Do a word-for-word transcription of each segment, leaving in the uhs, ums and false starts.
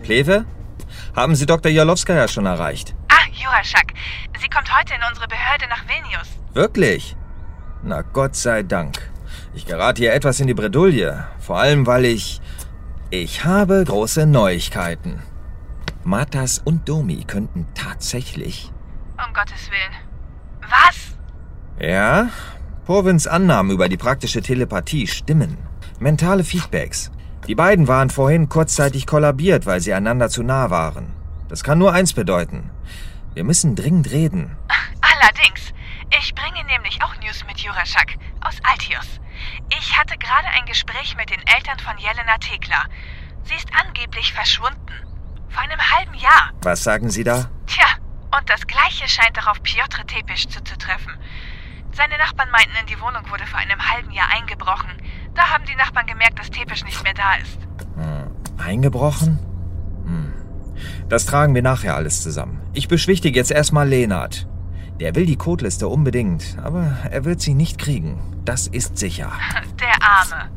Pleve? Haben Sie Doktor Jalowskaja schon erreicht? Ah, Juraschak. Sie kommt heute in unsere Behörde nach Vilnius. Wirklich? Na Gott sei Dank. Ich gerate hier etwas in die Bredouille. Vor allem, weil ich... Ich habe große Neuigkeiten. Matas und Domi könnten tatsächlich... Um Gottes Willen. Was? Ja, Purvins Annahmen über die praktische Telepathie stimmen. Mentale Feedbacks. Die beiden waren vorhin kurzzeitig kollabiert, weil sie einander zu nah waren. Das kann nur eins bedeuten. Wir müssen dringend reden. Allerdings. Ich bringe nämlich auch News mit Juraschak aus Altius. Ich hatte gerade ein Gespräch mit den Eltern von Jelena Tekla. Sie ist angeblich verschwunden. Vor einem halben Jahr. Was sagen Sie da? Tja, und das Gleiche scheint auch auf Piotr Tepisch zuzutreffen. Seine Nachbarn meinten, in die Wohnung wurde vor einem halben Jahr eingebrochen. Da haben die Nachbarn gemerkt, dass Tepisch nicht mehr da ist. Hm, eingebrochen? Hm. Das tragen wir nachher alles zusammen. Ich beschwichtige jetzt erstmal Lenart. Der will die Codeliste unbedingt, aber er wird sie nicht kriegen. Das ist sicher. Der Arme.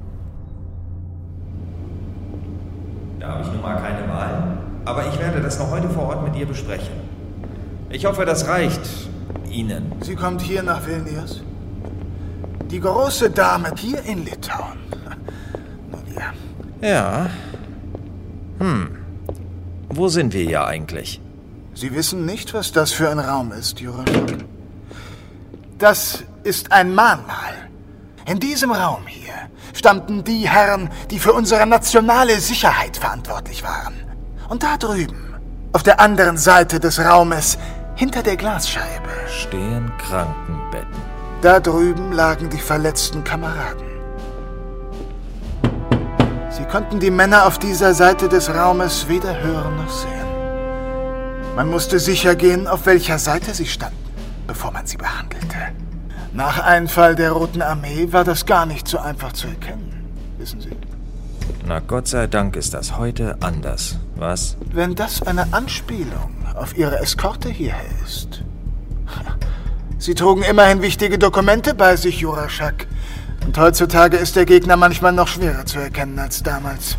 Da habe ich nun mal keine Wahl. Aber ich werde das noch heute vor Ort mit ihr besprechen. Ich hoffe, das reicht Ihnen. Sie kommt hier nach Vilnius? Die große Dame hier in Litauen. Nun ja. Ja. Hm. Wo sind wir hier eigentlich? Sie wissen nicht, was das für ein Raum ist, Juraschak. Das ist ein Mahnmal. In diesem Raum hier standen die Herren, die für unsere nationale Sicherheit verantwortlich waren. Und da drüben, auf der anderen Seite des Raumes, hinter der Glasscheibe, stehen Krankenbetten. Da drüben lagen die verletzten Kameraden. Sie konnten die Männer auf dieser Seite des Raumes weder hören noch sehen. Man musste sicher gehen, auf welcher Seite sie standen, bevor man sie behandelte. Nach Einfall der Roten Armee war das gar nicht so einfach zu erkennen, wissen Sie. Na Gott sei Dank ist das heute anders, was? Wenn das eine Anspielung auf Ihre Eskorte hierher ist. Sie trugen immerhin wichtige Dokumente bei sich, Juraschak. Und heutzutage ist der Gegner manchmal noch schwerer zu erkennen als damals.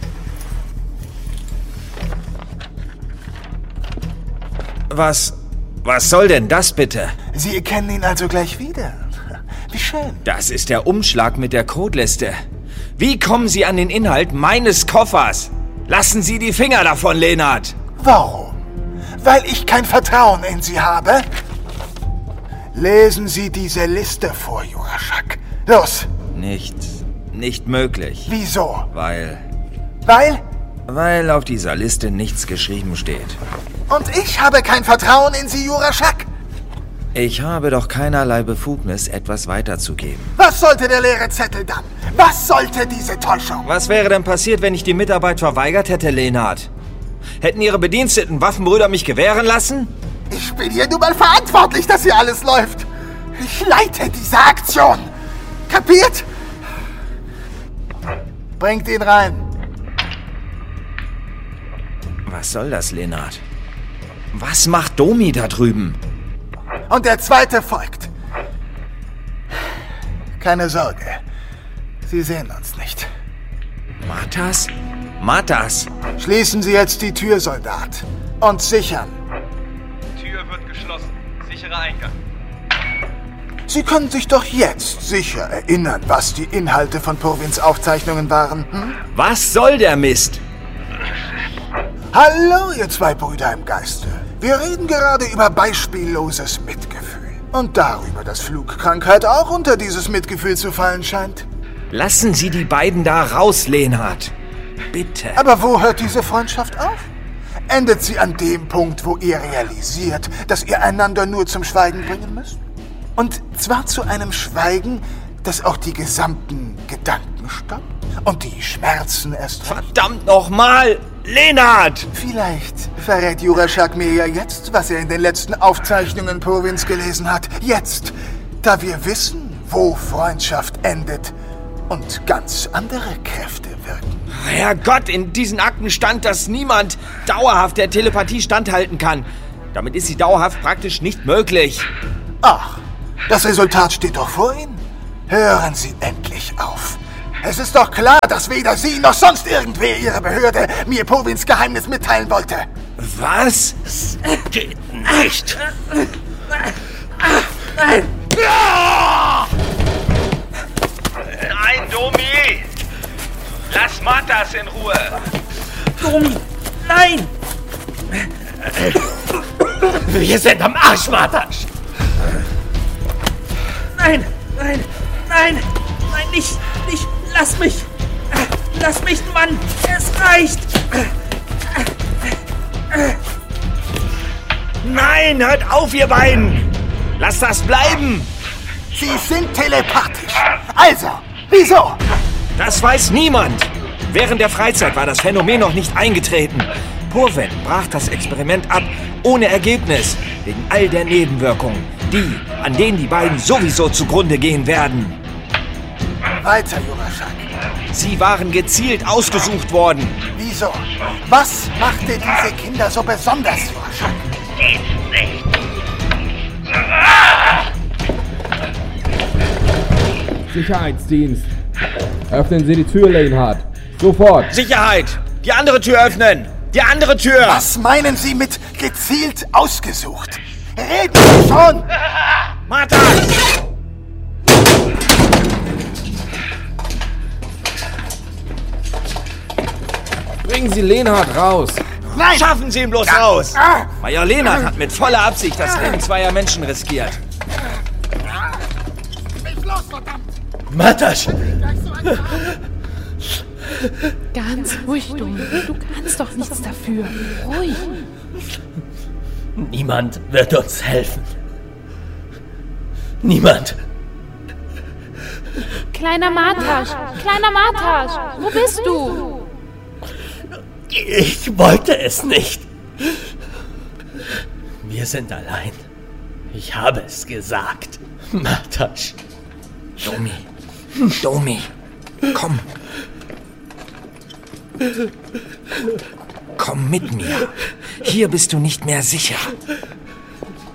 Was... was soll denn das bitte? Sie erkennen ihn also gleich wieder. Wie schön. Das ist der Umschlag mit der Codeliste. Wie kommen Sie an den Inhalt meines Koffers? Lassen Sie die Finger davon, Lenart. Warum? Weil ich kein Vertrauen in Sie habe? Lesen Sie diese Liste vor, Juraschak. Los! Nicht... nicht möglich. Wieso? Weil... Weil? Weil auf dieser Liste nichts geschrieben steht. Und ich habe kein Vertrauen in Sie, Juraschak? Ich habe doch keinerlei Befugnis, etwas weiterzugeben. Was sollte der leere Zettel dann? Was sollte diese Täuschung? Was wäre denn passiert, wenn ich die Mitarbeit verweigert hätte, Lenart? Hätten Ihre Bediensteten Waffenbrüder mich gewähren lassen? Ich bin hier nun mal verantwortlich, dass hier alles läuft. Ich leite diese Aktion. Kapiert? Bringt ihn rein. Was soll das, Lenart? Was macht Domi da drüben? Und der zweite folgt. Keine Sorge. Sie sehen uns nicht. Matas? Matas! Schließen Sie jetzt die Tür, Soldat. Und sichern. Tür wird geschlossen. Sicherer Eingang. Sie können sich doch jetzt sicher erinnern, was die Inhalte von Purvins Aufzeichnungen waren. Hm? Was soll der Mist? Hallo, ihr zwei Brüder im Geiste. Wir reden gerade über beispielloses Mitgefühl. Und darüber, dass Flugkrankheit auch unter dieses Mitgefühl zu fallen scheint. Lassen Sie die beiden da raus, Lenart. Bitte. Aber wo hört diese Freundschaft auf? Endet sie an dem Punkt, wo ihr realisiert, dass ihr einander nur zum Schweigen bringen müsst? Und zwar zu einem Schweigen, das auch die gesamten Gedanken stoppt und die Schmerzen erst... Verdammt nochmal! Lenart! Vielleicht verrät Juraschak mir ja jetzt, was er in den letzten Aufzeichnungen Purvins gelesen hat. Jetzt, da wir wissen, wo Freundschaft endet und ganz andere Kräfte wirken. Herrgott, in diesen Akten stand, dass niemand dauerhaft der Telepathie standhalten kann. Damit ist sie dauerhaft praktisch nicht möglich. Ach, das Resultat steht doch vor Ihnen. Hören Sie endlich auf. Es ist doch klar, dass weder Sie noch sonst irgendwer Ihrer Behörde mir Powins Geheimnis mitteilen wollte. Was? Das geht nicht. Nein, Domi! Lass Matas in Ruhe! Domi, nein! Wir sind am Arsch, Martasch! Nein, nein, nein, nein, nicht, nicht, lass mich! Lass mich, Mann! Es reicht! Nein, hört auf, ihr beiden! Lasst das bleiben! Sie sind telepathisch. Also, wieso? Das weiß niemand! Während der Freizeit war das Phänomen noch nicht eingetreten. Purven brach das Experiment ab, ohne Ergebnis, wegen all der Nebenwirkungen, die, an denen die beiden sowieso zugrunde gehen werden. Weiter, Juraschak. Sie waren gezielt ausgesucht worden. Wieso? Was machte diese Kinder so besonders, Juraschak? Geht nicht! Sicherheitsdienst. Öffnen Sie die Tür, Lanehart. Sofort. Sicherheit! Die andere Tür öffnen! Die andere Tür! Was meinen Sie mit gezielt ausgesucht? Reden Sie schon! Martha! Bringen Sie Lanehart raus. Nein! Schaffen Sie ihn bloß raus! Ah! Major Lenard hat mit voller Absicht das Leben zweier Menschen riskiert. Nicht los, verdammt! Martasch! Ganz ruhig, Domi. Du kannst doch nichts dafür. Ruhig. Niemand wird uns helfen. Niemand. Kleiner Martasch, kleiner Martasch, wo bist du? Ich wollte es nicht. Wir sind allein. Ich habe es gesagt. Martasch. Domi. Domi. Komm. Komm mit mir. Hier bist du nicht mehr sicher.